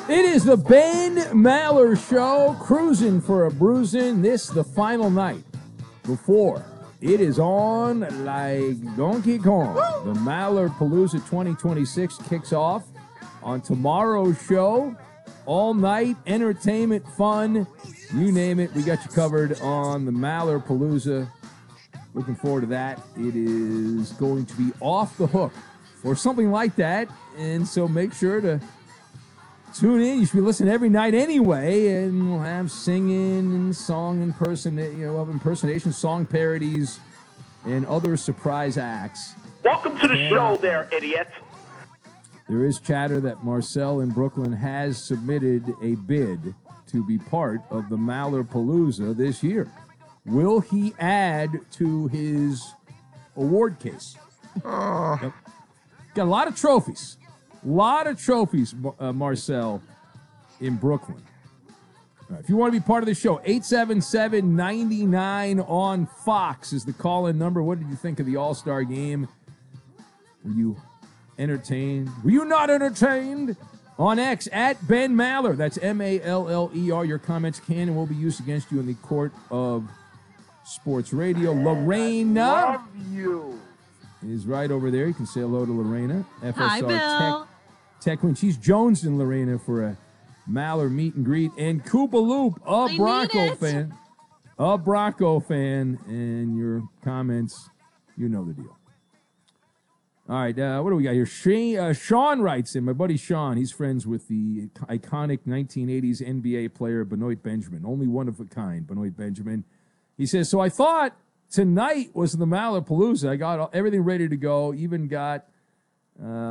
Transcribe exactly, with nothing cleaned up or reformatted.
It is the Ben Maller Show, cruising for a bruising. This the final night before it is on like Donkey Kong. Woo! The Maller Palooza twenty twenty-six kicks off on tomorrow's show. All night entertainment, fun, you name it. We got you covered on the Maller Palooza. Looking forward to that. It is going to be off the hook or something like that, and so make sure to tune in. You should be listening every night anyway, and we'll have singing and song impersonation, you know, we'll have impersonation, song parodies, and other surprise acts. Welcome to the and show there, idiot. There is chatter that Marcel in Brooklyn has submitted a bid to be part of the Maller Palooza this year. Will he add to his award case? Oh. Yep. Got a lot of trophies. A lot of trophies, uh, Marcel, in Brooklyn. All right, if you want to be part of the show, eight seven seven, nine nine on Fox is the call-in number. What did you think of the All-Star game? Were you entertained? Were you not entertained? On X, at Ben Maller. That's M A L L E R. Your comments can and will be used against you in the court of sports radio. Lorena. Love you. Is right over there. You can say hello to Lorena. F S R Hi, Bill. Tech, Tech Queen. She's Jones and Lorena for a Maller meet and greet. And Koopa Loop, a I Bronco need it. fan. A Bronco fan. And your comments, you know the deal. All right, uh, what do we got here? Shane, uh, Sean writes in. My buddy Sean, he's friends with the iconic nineteen eighties N B A player Benoit Benjamin. Only one of a kind, Benoit Benjamin. He says, so I thought tonight was the Maller Palooza. I got everything ready to go, even got... Uh,